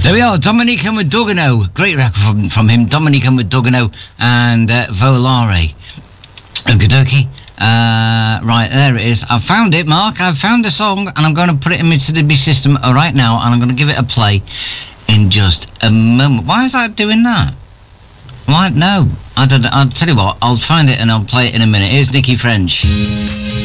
There we are, Dominic and Dugano. Great record from him, Dominic and Dugano and Volare. Okie dokie. Right, there it is. I've found it, Mark. I've found the song and I'm going to put it into the system right now and I'm going to give it a play in just a moment. Why is that doing that? Why? No. I'll tell you what, I'll find it and I'll play it in a minute. Here's Nicky French.